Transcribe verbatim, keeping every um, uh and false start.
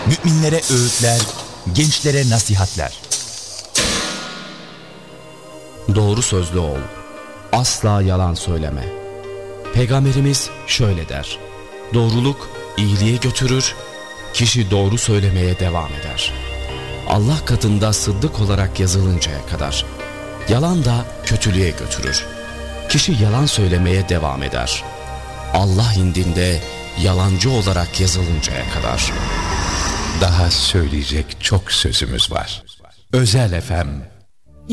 Müminlere öğütler, gençlere nasihatler. Doğru sözlü ol, asla yalan söyleme. Peygamberimiz şöyle der: doğruluk iyiliğe götürür, kişi doğru söylemeye devam eder. Allah katında sıddık olarak yazılıncaya kadar. Yalan da kötülüğe götürür. Kişi yalan söylemeye devam eder. Allah indinde yalancı olarak yazılıncaya kadar. Daha söyleyecek çok sözümüz var. Özel F M